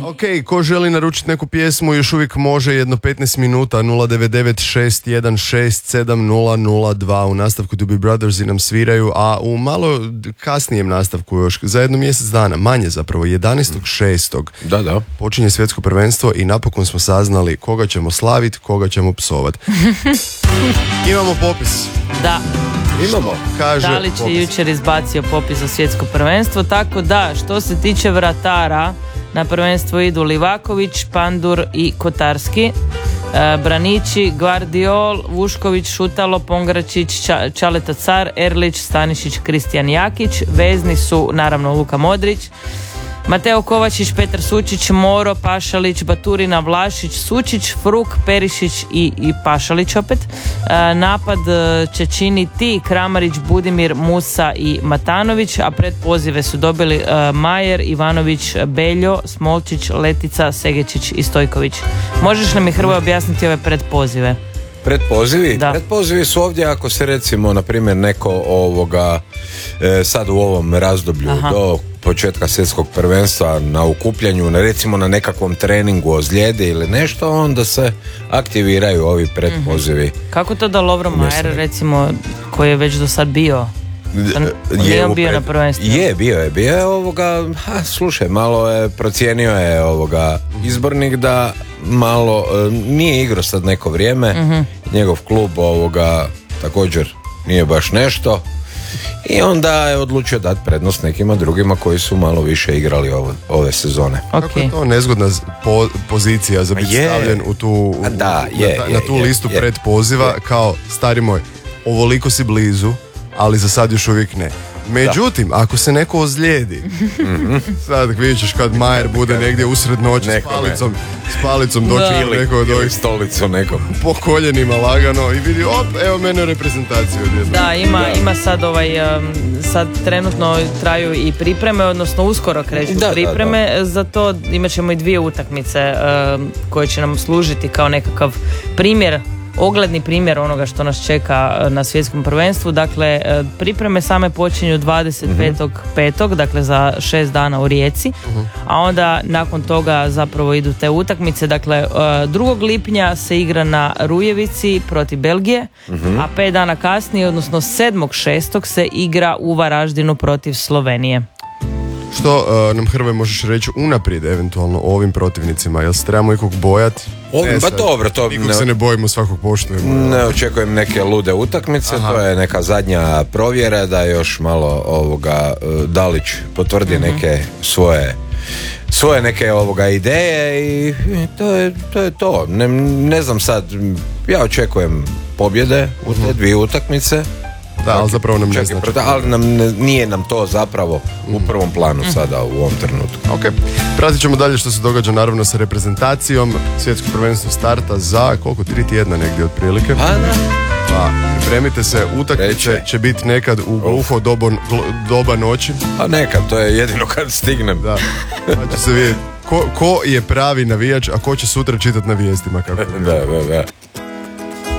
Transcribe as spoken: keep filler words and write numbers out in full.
Ok, ko želi naručiti neku pjesmu još uvijek može, jedno petnaest minuta, nula devet devet šest jedan šest sedam nula nula dva. U nastavku Doobie Brothersi nam sviraju, a u malo kasnijem nastavku još za jedno mjesec dana, manje zapravo, jedanaestog šestog Da, da. počinje svjetsko prvenstvo i napokon smo saznali koga ćemo slaviti, koga ćemo psovati. Imamo popis. Da. Imamo, kaže Dalić je popis. jučer izbacio popis za svjetsko prvenstvo, tako da što se tiče vratara, na prvenstvo idu Livaković, Pandur i Kotarski, e, Branići, Gvardiol, Vušković, Šutalo, Pongračić, Ča, Čaleta Car, Erlić, Stanišić, Kristijan Jakić. Vezni su naravno Luka Modrić, Mateo Kovačić, Petar Sučić, Moro, Pašalić, Baturina, Vlašić, Sučić, Fruk, Perišić i, i Pašalić opet. E, napad će činiti Kramarić, Budimir, Musa i Matanović, a pred pozive su dobili e, Majer, Ivanović, Beljo, Smolčić, Letica, Segečić i Stojković. Možeš li mi, Hrvoje, objasniti ove predpozive? Predpozivi? Da. Predpozivi su ovdje ako se recimo, na primjer, neko ovoga e, sad u ovom razdoblju Aha. do početka svjetskog prvenstva na okupljanju, na, recimo na nekakvom treningu ozlijede ili nešto, onda se aktiviraju ovi predpozivi. Mm-hmm. Kako to da Lovro Majer, recimo, koji je već do sad bio, nije on bio na prvenstvu? Je, bio je, bio je ovoga, ha, slušaj, malo je, procijenio je ovoga izbornik da malo, nije igrao sad neko vrijeme, mm-hmm. njegov klub ovoga također nije baš nešto i onda je odlučio dati prednost nekima drugima koji su malo više igrali ove, ove sezone. Okay. Kako je to nezgodna po, pozicija za biti je. stavljen u tu, u, da, je, na, je, na tu je, listu je, predpoziva je. Kao, stari moj, ovoliko si blizu, ali za sad još uvijek ne. Međutim, da. ako se neko ozlijedi, mm-hmm. sad vidjet ćeš kad Majer bude negdje usred noći s palicom, s palicom doći ili, neko od ovih stolicu nekom po koljenima lagano i vidi, op, evo mene u reprezentaciju odjedno. Da, ima, da. ima sad ovaj, um, sad trenutno traju i pripreme, odnosno uskoro kreću da, pripreme, da, da. za to imat ćemo i dvije utakmice um, koje će nam služiti kao nekakav primjer, ogledni primjer onoga što nas čeka na svjetskom prvenstvu. Dakle, pripreme same počinju dvadeset petog petog dakle za šest dana u Rijeci, uh-huh. a onda nakon toga zapravo idu te utakmice. Dakle, drugog lipnja se igra na Rujevici protiv Belgije, uh-huh. a pet dana kasnije, odnosno sedmog šestog se igra u Varaždinu protiv Slovenije. Što uh, nam, Hrvoje, možeš reći unaprijed eventualno o ovim protivnicima? Jel se trebamo ikog bojati? Ovim, ba dobro, to nikog ne, se ne bojimo, svakog poštujemo. Ne očekujem neke lude utakmice. Aha. To je neka zadnja provjera da još malo ovoga Dalić potvrdi uh-huh. neke svoje svoje neke ovoga ideje i to je to. Je to. Ne, ne znam sad, ja očekujem pobjede u te dvije utakmice. Da, ali zapravo nam ne znači. Ali nam ne, nije nam to zapravo u prvom planu sada u ovom trenutku. Ok, pratit ćemo dalje što se događa naravno sa reprezentacijom. Svjetsko prvenstvo starta za koliko, tri tjedna negdje otprilike. A da. Pa, pripremite se, utakmice će biti nekad u gluho dobo, doba noći. A nekad, to je jedino kad stignem. Da, pa će se vidjeti ko, ko je pravi navijač, a ko će sutra čitati na vijestima. Kako da, da, da.